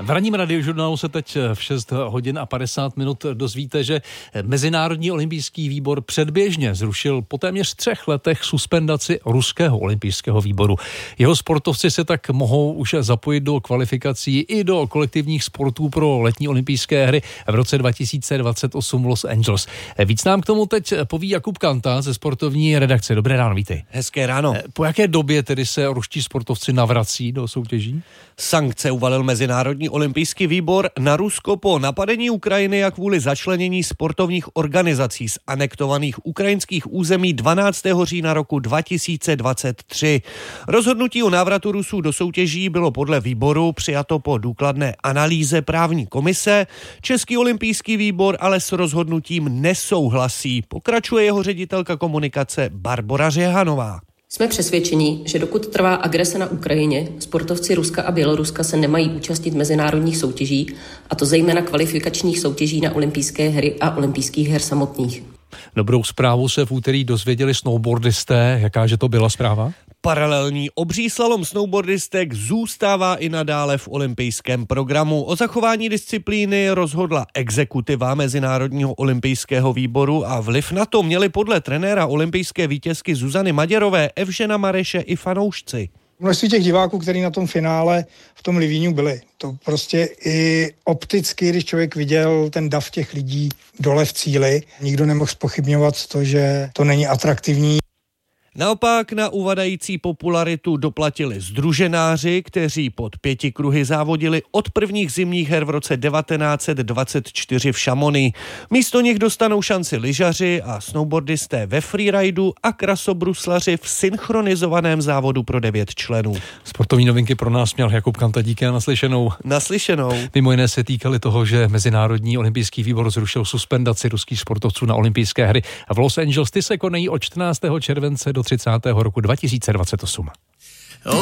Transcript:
V ranním radiožurnálu se teď v 6 hodin a 50 minut dozvíte, že Mezinárodní olympijský výbor předběžně zrušil po téměř 3 letech suspendaci Ruského olympijského výboru. Jeho sportovci se tak mohou už zapojit do kvalifikací i do kolektivních sportů pro letní olympijské hry v roce 2028 v Los Angeles. Víc nám k tomu teď poví Jakub Kanta ze sportovní redakce. Dobré ráno, vítej. Hezké ráno. Po jaké době tedy se ruští sportovci navrací do soutěží? Sankce uvalil Mezinárodní olympijský výbor na Rusko po napadení Ukrajiny a kvůli začlenění sportovních organizací z anektovaných ukrajinských území 12. října roku 2023. Rozhodnutí o návratu Rusů do soutěží bylo podle výboru přijato po důkladné analýze právní komise. Český olympijský výbor ale s rozhodnutím nesouhlasí. Pokračuje jeho ředitelka komunikace Barbora Řehanová. Jsme přesvědčeni, že dokud trvá agrese na Ukrajině, sportovci Ruska a Běloruska se nemají účastnit mezinárodních soutěží, a to zejména kvalifikačních soutěží na olympijské hry a olympijských her samotných. Dobrou zprávu se v úterý dozvěděli snowboardisté. Jakáže to byla zpráva? Paralelní obří slalom snowboardistek zůstává i nadále v olympijském programu. O zachování disciplíny rozhodla exekutiva Mezinárodního olympijského výboru a vliv na to měli podle trenéra olympijské vítězky Zuzany Maděrové, Evžena Mareše i fanoušci. Množství těch diváků, kteří na tom finále v tom Livíňu byli. To prostě i opticky, když člověk viděl ten dav těch lidí dole v cíli, nikdo nemohl zpochybňovat to, že to není atraktivní. Naopak na uvadající popularitu doplatili sdruženáři, kteří pod 5 kruhy závodili od prvních zimních her v roce 1924 v Chamonix. Místo nich dostanou šanci lyžaři a snowboardisté ve freeridu a krasobruslaři v synchronizovaném závodu pro 9 členů. Sportovní novinky pro nás měl Jakub Kanta, díky a naslyšenou. Naslyšenou. Mimo jiné se týkaly toho, že Mezinárodní olympijský výbor zrušil suspendaci ruských sportovců na olympijské hry v Los Angeles. Ty se konají od 14. července do 30. roku 2028.